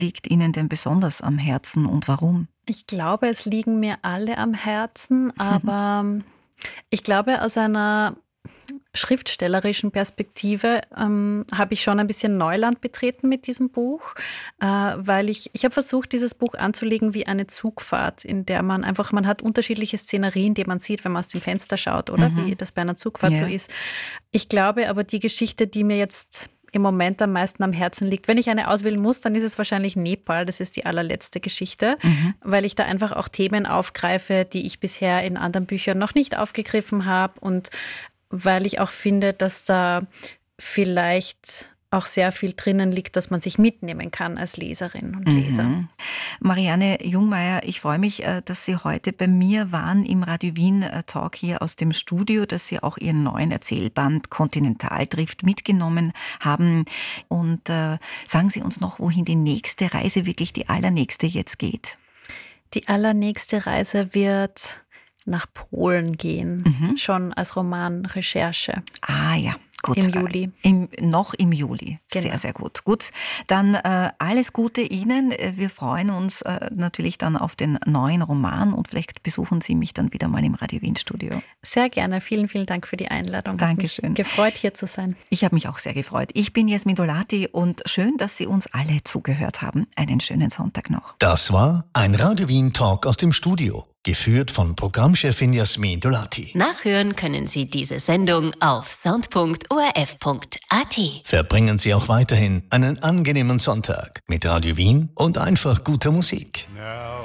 liegt Ihnen denn besonders am Herzen und warum? Ich glaube, es liegen mir alle am Herzen, aber ich glaube, aus einer schriftstellerischen Perspektive habe ich schon ein bisschen Neuland betreten mit diesem Buch, weil ich habe versucht, dieses Buch anzulegen wie eine Zugfahrt, in der man hat unterschiedliche Szenerien, die man sieht, wenn man aus dem Fenster schaut, oder wie das bei einer Zugfahrt so ist. Ich glaube aber, die Geschichte, die mir jetzt im Moment am meisten am Herzen liegt, wenn ich eine auswählen muss, dann ist es wahrscheinlich Nepal. Das ist die allerletzte Geschichte, weil ich da einfach auch Themen aufgreife, die ich bisher in anderen Büchern noch nicht aufgegriffen habe und weil ich auch finde, dass da vielleicht auch sehr viel drinnen liegt, dass man sich mitnehmen kann als Leserin und Leser. Marianne Jungmeier, ich freue mich, dass Sie heute bei mir waren im Radio Wien Talk hier aus dem Studio, dass Sie auch Ihren neuen Erzählband Kontinentaldrift mitgenommen haben. Und sagen Sie uns noch, wohin die nächste Reise, wirklich die allernächste jetzt geht. Die allernächste Reise wird nach Polen gehen, schon als Romanrecherche. Ah ja. Gut. Im Juli. Noch im Juli. Genau. Sehr, sehr gut. Gut, dann alles Gute Ihnen. Wir freuen uns natürlich dann auf den neuen Roman und vielleicht besuchen Sie mich dann wieder mal im Radio Wien Studio. Sehr gerne. Vielen, vielen Dank für die Einladung. Dankeschön. Hat mich gefreut, hier zu sein. Ich habe mich auch sehr gefreut. Ich bin Jasmin Dolati und schön, dass Sie uns alle zugehört haben. Einen schönen Sonntag noch. Das war ein Radio Wien Talk aus dem Studio. Geführt von Programmchefin Jasmin Dolati. Nachhören können Sie diese Sendung auf sound.orf.at. Verbringen Sie auch weiterhin einen angenehmen Sonntag mit Radio Wien und einfach guter Musik.